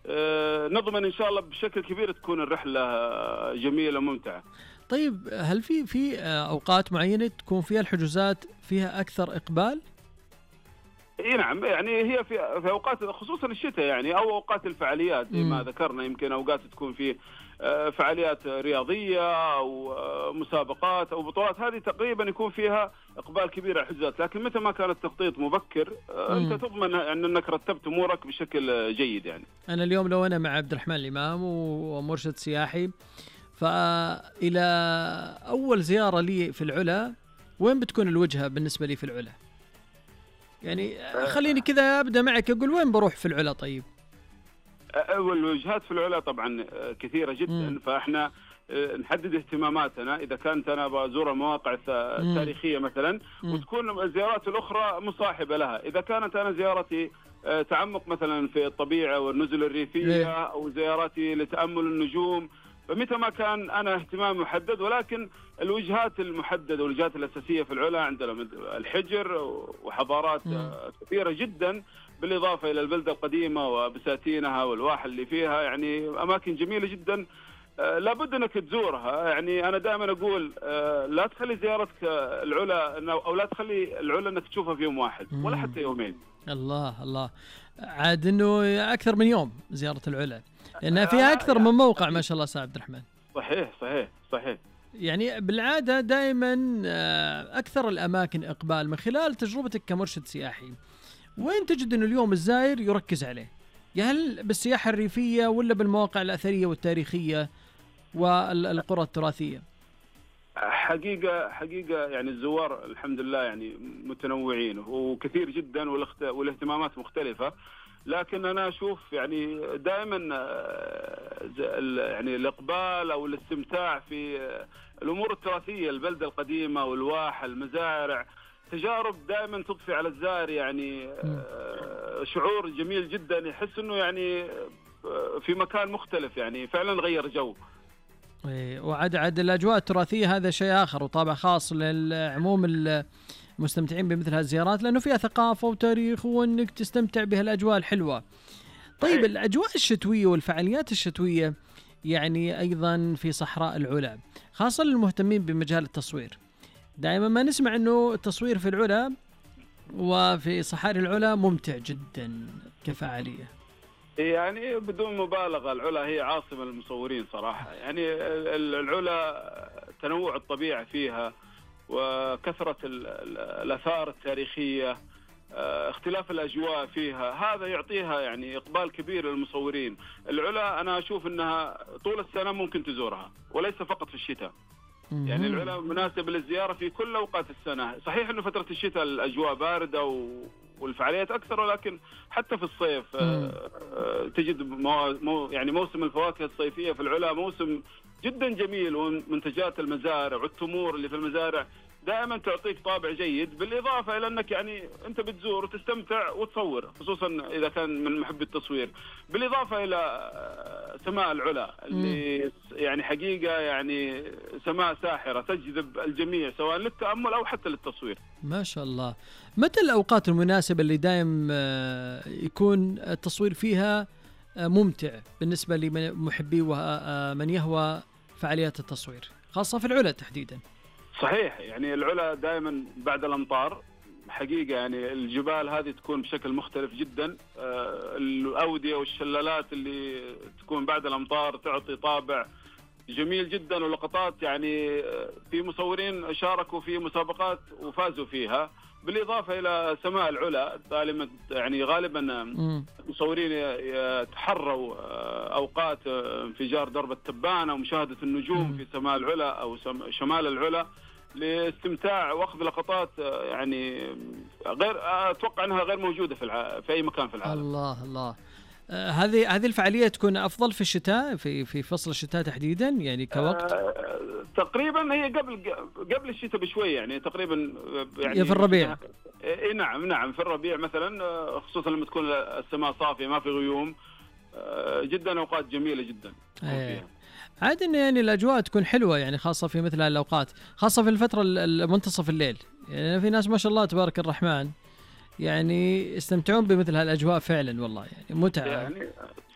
نضمن إن شاء الله بشكل كبير تكون الرحلة جميلة وممتعة. طيب هل في أوقات معينة تكون فيها الحجوزات فيها أكثر إقبال؟ اي نعم، يعني هي في اوقات خصوصا الشتاء يعني، او اوقات الفعاليات زي ما ذكرنا، يمكن اوقات تكون في فعاليات رياضيه او مسابقات او بطولات، هذه تقريبا يكون فيها اقبال كبير على الحجوزات. لكن متى ما كان التخطيط مبكر انت تضمن انك رتبت امورك بشكل جيد. يعني انا اليوم لو انا مع عبد الرحمن الامام ومرشد سياحي، فإلى اول زياره لي في العلا، وين بتكون الوجهه بالنسبه لي في العلا؟ يعني خليني كذا أبدأ معك، أقول وين بروح في العلا؟ طيب الوجهات في العلا طبعا كثيرة جدا. فإحنا نحدد اهتماماتنا. إذا كانت أنا بزور المواقع التاريخية مثلا، وتكون الزيارات الأخرى مصاحبة لها. إذا كانت أنا زيارتي تعمق مثلا في الطبيعة والنزل الريفية، أو زياراتي لتأمل النجوم، فمتى ما كان أنا اهتمامي محدد. ولكن الوجهات المحددة والوجهات الأساسية في العلا عندنا الحجر وحضارات كثيرة جدا، بالإضافة إلى البلدة القديمة وبساتينها والواحة اللي فيها، يعني أماكن جميلة جدا لابد أنك تزورها. يعني أنا دائما أقول لا تخلي زيارتك العلا، أو لا تخلي العلا أنك تشوفها في يوم واحد ولا حتى يومين. الله عاد أنه أكثر من يوم زيارة العلا، لأنها فيها أكثر من موقع ما شاء الله. سعد عبد الرحمن صحيح. يعني بالعادة دائما أكثر الأماكن إقبال. من خلال تجربتك كمرشد سياحي، وين تجد أنه اليوم الزائر يركز عليه؟ هل بالسياحة الريفية ولا بالمواقع الأثرية والتاريخية والقرى التراثية؟ حقيقة يعني الزوار الحمد لله يعني متنوعين وكثير جدا، والاهتمامات مختلفة. لكن أنا أشوف يعني دائما يعني الإقبال أو الاستمتاع في الأمور التراثية، البلدة القديمة والواحة، المزارع، تجارب دائما تضفي على الزائر يعني شعور جميل جدا، يحس أنه يعني في مكان مختلف، يعني فعلا غير جو. وعد الأجواء التراثية هذا شيء آخر وطابع خاص للعموم المستمتعين بمثل هذه الزيارات، لأنه فيها ثقافة وتاريخ، وأنك تستمتع بها الأجواء الحلوة. طيب الأجواء الشتوية والفعاليات الشتوية يعني أيضا في صحراء العلا، خاصة للمهتمين بمجال التصوير. دائما ما نسمع أنه التصوير في العلا وفي صحاري العلا ممتع جدا كفعالية. يعني بدون مبالغة العلا هي عاصمة المصورين صراحة. يعني العلا تنوع الطبيعة فيها، وكثرة الآثار التاريخية، اختلاف الأجواء فيها، هذا يعطيها يعني إقبال كبير للمصورين. العلا أنا أشوف أنها طول السنة ممكن تزورها، وليس فقط في الشتاء. يعني العلا مناسب للزيارة في كل أوقات السنة. صحيح أنه فترة الشتاء الأجواء باردة والفعاليات أكثر، ولكن حتى في الصيف تجد يعني موسم الفواكه الصيفية في العلا موسم جدا جميل، ومنتجات المزارع والتمور اللي في المزارع دائما تعطيك طابع جيد. بالإضافة إلى أنك يعني أنت بتزور وتستمتع وتصور، خصوصا إذا كان من محب التصوير. بالإضافة إلى سماء العلا اللي يعني حقيقة يعني سماء ساحرة تجذب الجميع، سواء للتأمل أو حتى للتصوير. ما شاء الله. متى الأوقات المناسبة اللي دائم يكون التصوير فيها ممتع بالنسبة لمحبي ومن يهوى فعاليات التصوير، خاصة في العلا تحديدا؟ صحيح، يعني العلا دائما بعد الأمطار حقيقة يعني الجبال هذه تكون بشكل مختلف جدا. الأودية والشلالات اللي تكون بعد الأمطار تعطي طابع جميل جدا، ولقطات يعني في مصورين شاركوا في مسابقات وفازوا فيها. بالإضافة إلى سماء العلا يعني غالبا المصورين يتحروا أوقات انفجار درب التبانة ومشاهدة النجوم في سماء العلا أو شمال العلا، لاستمتاع واخذ لقطات يعني غير اتوقع انها غير موجوده في اي مكان في العالم. الله. هذه الفعاليه تكون افضل في الشتاء، في فصل الشتاء تحديدا يعني كوقت؟ تقريبا هي قبل الشتاء بشوي، يعني تقريبا يعني في الربيع. نعم في الربيع مثلا، خصوصا لما تكون السماء صافيه ما في غيوم، جدا اوقات جميله جدا فيها. عاد إن يعني الأجواء تكون حلوة، يعني خاصة في مثل هالأوقات، خاصة في الفترة منتصف الليل. يعني في ناس ما شاء الله تبارك الرحمن يعني يستمتعون بمثل هالأجواء فعلا، والله يعني متعة. يعني